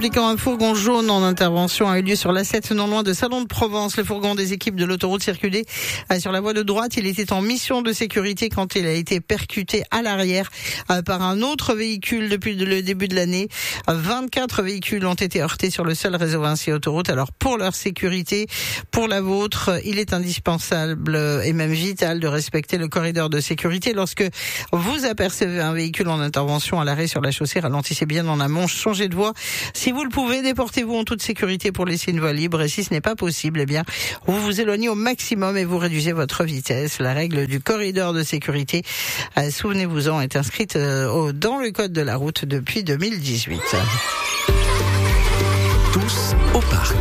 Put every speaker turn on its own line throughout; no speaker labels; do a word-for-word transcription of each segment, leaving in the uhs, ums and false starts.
Expliquant un fourgon jaune en intervention a eu lieu sur l'A sept, non loin de Salon de Provence. Le fourgon des équipes de l'autoroute circulait sur la voie de droite. Il était en mission de sécurité quand il a été percuté à l'arrière par un autre véhicule depuis le début de l'année. vingt-quatre véhicules ont été heurtés sur le seul réseau Vinci Autoroute. Alors pour leur sécurité, pour la vôtre, il est indispensable et même vital de respecter le corridor de sécurité. Lorsque vous apercevez un véhicule en intervention à l'arrêt sur la chaussée, ralentissez bien en amont, changez de voie. Si vous le pouvez, déportez-vous en toute sécurité pour laisser une voie libre. Et si ce n'est pas possible, eh bien, vous vous éloignez au maximum et vous réduisez votre vitesse. La règle du corridor de sécurité, euh, souvenez-vous-en, est inscrite euh, au, dans le code de la route depuis deux mille dix-huit.
Tous au parc.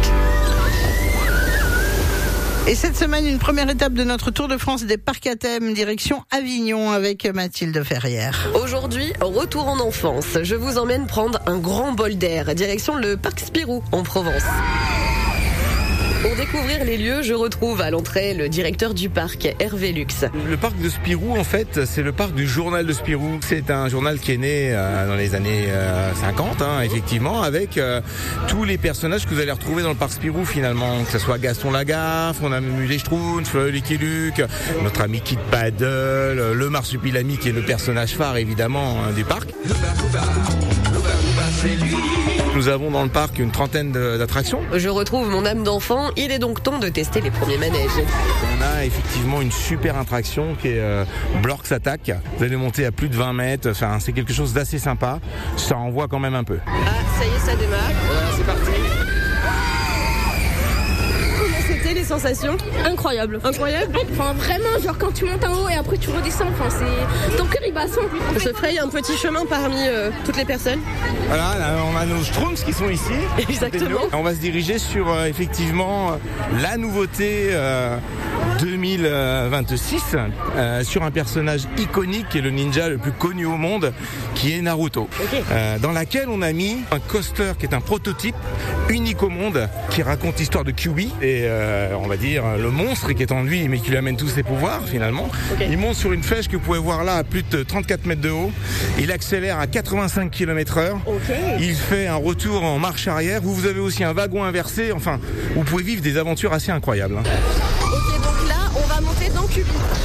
Et cette semaine, une première étape de notre Tour de France des parcs à thème, direction Avignon avec Mathilde Ferrière.
Aujourd'hui, retour en enfance. Je vous emmène prendre un grand bol d'air, direction le parc Spirou en Provence. Pour découvrir les lieux, je retrouve à l'entrée le directeur du parc, Hervé Lux.
Le parc de Spirou, en fait, c'est le parc du journal de Spirou. C'est un journal qui est né euh, dans les années euh, cinquante, hein, effectivement, avec euh, tous les personnages que vous allez retrouver dans le parc Spirou, finalement. Que ce soit Gaston Lagaffe, on a même eu les Schtroumpfs, Lucky Luke, notre ami Kid Paddle, le Marsupilami qui est le personnage phare, évidemment, hein, du parc. Nous avons dans le parc une trentaine d'attractions.
Je retrouve mon âme d'enfant, il est donc temps de tester les premiers manèges.
On a effectivement une super attraction qui est euh, Blorks Attack. Vous allez monter à plus de vingt mètres, enfin, c'est quelque chose d'assez sympa. Ça envoie quand même un peu.
Ah, ça y est, ça démarre.
Voilà, c'est parti.
C'était les sensations?
Incroyable.
Incroyable.
Enfin, vraiment, genre quand tu montes en haut et après tu redescends, enfin, c'est... ton cœur il bat à cent.
On se fraye un petit chemin parmi euh, toutes les personnes.
Voilà, là, on a nos Schtroumpfs qui sont ici.
Exactement.
On va se diriger sur euh, effectivement la nouveauté euh, deux mille vingt-six euh, sur un personnage iconique qui est le ninja le plus connu au monde, qui est Naruto.
Okay.
Euh, dans laquelle on a mis un coaster qui est un prototype unique au monde, qui raconte l'histoire de Q B et euh, on va dire le monstre qui est en lui mais qui lui amène tous ses pouvoirs finalement. Okay. Il monte sur une flèche que vous pouvez voir là à plus de trente-quatre mètres de haut. Il accélère à quatre-vingt-cinq kilomètres heure.
Okay.
Il fait un retour en marche arrière. Vous avez aussi un wagon inversé. Enfin, vous pouvez vivre des aventures assez incroyables. Hein.
Ok, donc là, on va monter dans Q B.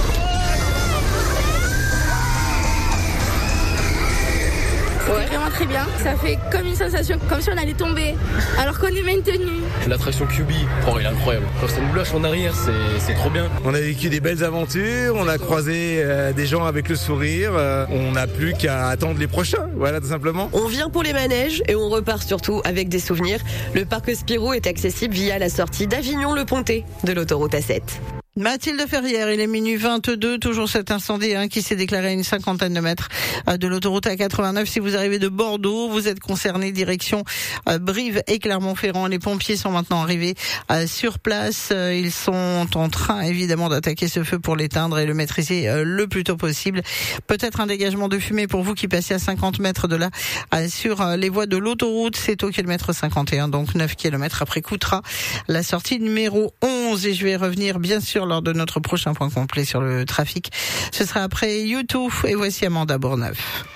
Ouais. Vraiment très bien. Ça fait comme une sensation, comme si on allait tomber, alors qu'on est maintenu.
L'attraction Q B, oh, elle est incroyable. Quand c'est une blush en arrière, c'est, c'est trop bien.
On a vécu des belles aventures, on a croisé euh, des gens avec le sourire. Euh, on n'a plus qu'à attendre les prochains, voilà tout simplement.
On vient pour les manèges et on repart surtout avec des souvenirs. Le parc Spirou est accessible via la sortie d'Avignon-le-Pontet de l'autoroute A sept.
Mathilde Ferrière, il est minuit vingt-deux, toujours cet incendie hein, qui s'est déclaré à une cinquantaine de mètres euh, de l'autoroute A quatre-vingt-neuf. Si vous arrivez de Bordeaux, vous êtes concerné direction euh, Brive et Clermont-Ferrand. Les pompiers sont maintenant arrivés euh, sur place. Euh, ils sont en train évidemment d'attaquer ce feu pour l'éteindre et le maîtriser euh, le plus tôt possible. Peut-être un dégagement de fumée pour vous qui passez à cinquante mètres de là euh, sur euh, les voies de l'autoroute. C'est au kilomètre cinquante et un, donc neuf kilomètres après Coutras, la sortie numéro onze. Et je vais revenir bien sûr lors de notre prochain point complet sur le trafic. Ce sera après YouTube et voici Amanda Bourneuf.